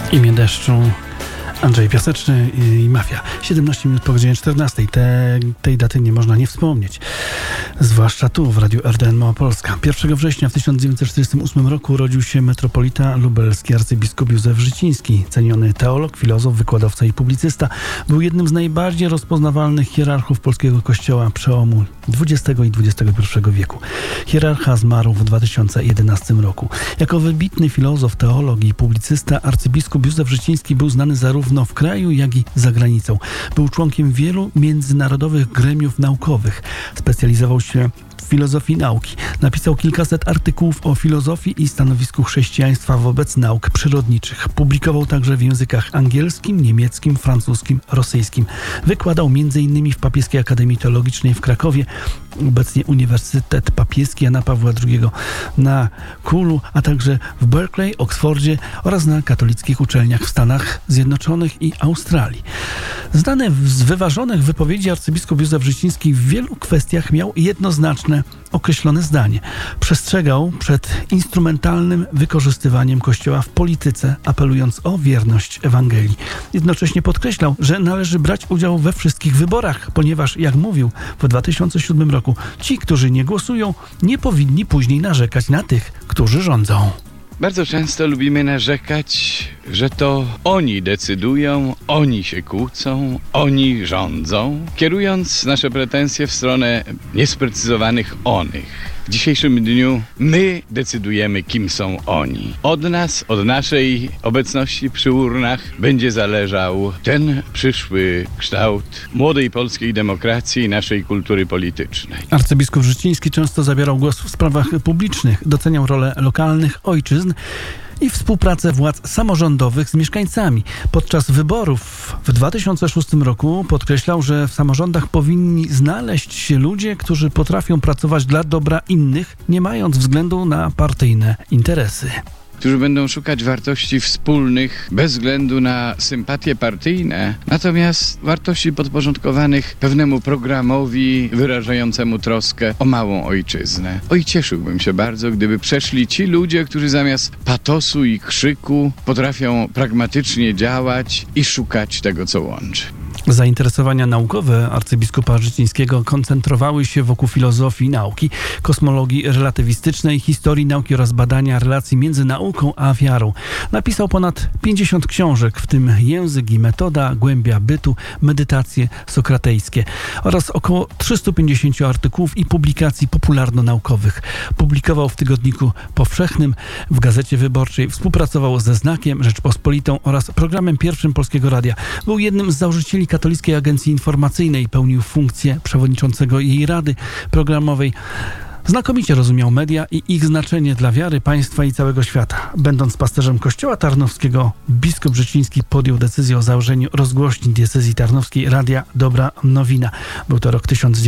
Imię deszczu, Andrzej Piaseczny i Mafia. 17 minut po godzinie 14. Tej daty nie można nie wspomnieć. Zwłaszcza tu w Radiu RDN Małopolska. 1 września w 1948 roku urodził się metropolita lubelski arcybiskup Józef Życiński. Ceniony teolog, filozof, wykładowca i publicysta. Był jednym z najbardziej rozpoznawalnych hierarchów polskiego kościoła przełomu XX i XXI wieku. Hierarcha zmarł w 2011 roku. Jako wybitny filozof, teolog i publicysta arcybiskup Józef Życiński był znany zarówno w kraju, jak i za granicą. Był członkiem wielu międzynarodowych gremiów naukowych. Specjalizował się w filozofii nauki. Napisał kilkaset artykułów o filozofii i stanowisku chrześcijaństwa wobec nauk przyrodniczych. Publikował także w językach angielskim, niemieckim, francuskim, rosyjskim. Wykładał m.in. w Papieskiej Akademii Teologicznej w Krakowie, obecnie Uniwersytet Papieski Jana Pawła II na Kulu, a także w Berkeley, Oksfordzie oraz na katolickich uczelniach w Stanach Zjednoczonych i Australii. Znany z wyważonych wypowiedzi arcybiskup Józef Życiński w wielu kwestiach miał jednoznaczne, określone zdanie. Przestrzegał przed instrumentalnym wykorzystywaniem Kościoła w polityce, apelując o wierność Ewangelii. Jednocześnie podkreślał, że należy brać udział we wszystkich wyborach, ponieważ, jak mówił w 2007 roku, ci, którzy nie głosują, nie powinni później narzekać na tych, którzy rządzą. Bardzo często lubimy narzekać, że to oni decydują, oni się kłócą, oni rządzą, kierując nasze pretensje w stronę niesprecyzowanych onych. W dzisiejszym dniu my decydujemy, kim są oni. Od nas, od naszej obecności przy urnach będzie zależał ten przyszły kształt młodej polskiej demokracji i naszej kultury politycznej. Arcybiskup Życiński często zabierał głos w sprawach publicznych, doceniał rolę lokalnych ojczyzn i współpracę władz samorządowych z mieszkańcami. Podczas wyborów w 2006 roku podkreślał, że w samorządach powinni znaleźć się ludzie, którzy potrafią pracować dla dobra innych, nie mając względu na partyjne interesy. Którzy będą szukać wartości wspólnych bez względu na sympatie partyjne, natomiast wartości podporządkowanych pewnemu programowi wyrażającemu troskę o małą ojczyznę. Oj, cieszyłbym się bardzo, gdyby przeszli ci ludzie, którzy zamiast patosu i krzyku potrafią pragmatycznie działać i szukać tego, co łączy. Zainteresowania naukowe arcybiskupa Życińskiego koncentrowały się wokół filozofii nauki, kosmologii relatywistycznej, historii nauki oraz badania relacji między nauką a wiarą. Napisał ponad 50 książek, w tym Język i metoda, Głębia bytu, Medytacje sokratejskie oraz około 350 artykułów i publikacji popularno-naukowych. Publikował w Tygodniku Powszechnym, w Gazecie Wyborczej, współpracował ze Znakiem, Rzeczpospolitą oraz Programem Pierwszym Polskiego Radia. Był jednym z założycieli Katolickiej Agencji Informacyjnej, pełnił funkcję przewodniczącego jej rady programowej. Znakomicie rozumiał media i ich znaczenie dla wiary, państwa i całego świata. Będąc pasterzem Kościoła Tarnowskiego, biskup Życiński podjął decyzję o założeniu rozgłośni diecezji tarnowskiej Radia Dobra Nowina. Był to rok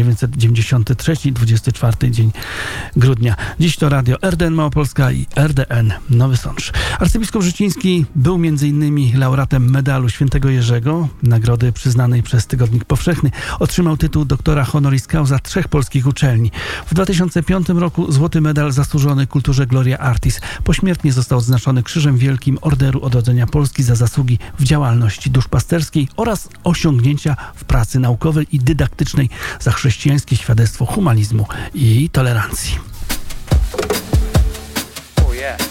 1993, 24 dzień grudnia. Dziś to Radio RDN Małopolska i RDN Nowy Sącz. Arcybiskup Życiński był m.in. laureatem medalu Świętego Jerzego, nagrody przyznanej przez Tygodnik Powszechny. Otrzymał tytuł doktora honoris causa 3 polskich uczelni. W 2005 roku złoty medal zasłużony kulturze Gloria Artis. Pośmiertnie został odznaczony Krzyżem Wielkim Orderu Odrodzenia Polski za zasługi w działalności duszpasterskiej oraz osiągnięcia w pracy naukowej i dydaktycznej za chrześcijańskie świadectwo humanizmu i tolerancji. Oh yeah.